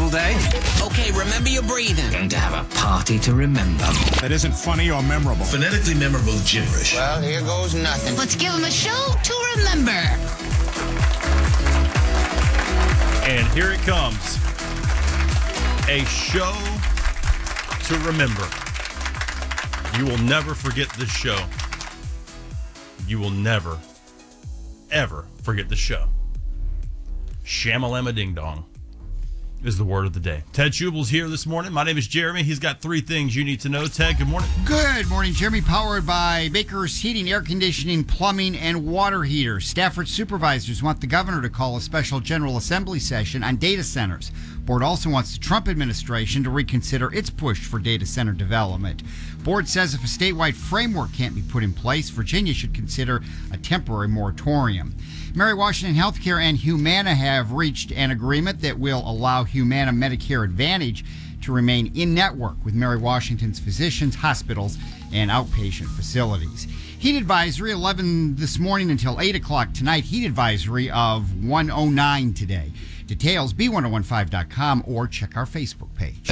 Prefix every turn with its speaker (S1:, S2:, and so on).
S1: day?
S2: Okay, remember your breathing.
S1: Going to have a party to remember.
S3: That isn't funny or memorable.
S4: Phonetically memorable gibberish.
S5: Well, here goes nothing.
S6: Let's give him a show to remember.
S7: And here it comes. A show to remember. You will never forget this show. You will never, ever forget the show. Shamalama Ding Dong is the word of the day. Ted Schubel's here this morning. My name is Jeremy. He's got 3 things you need to know. Ted, good morning.
S8: Good morning, Jeremy. Powered by Baker's Heating, Air Conditioning, Plumbing, and Water Heaters. Stafford supervisors want the governor to call a special General Assembly session on data centers. Board also wants the Trump administration to reconsider its push for data center development. Board says if a statewide framework can't be put in place, Virginia should consider a temporary moratorium. Mary Washington Healthcare and Humana have reached an agreement that will allow Humana Medicare Advantage to remain in network with Mary Washington's physicians, hospitals, and outpatient facilities. Heat advisory 11 this morning until 8 o'clock tonight. Heat advisory of 109 today. Details, b1015.com or check our Facebook page.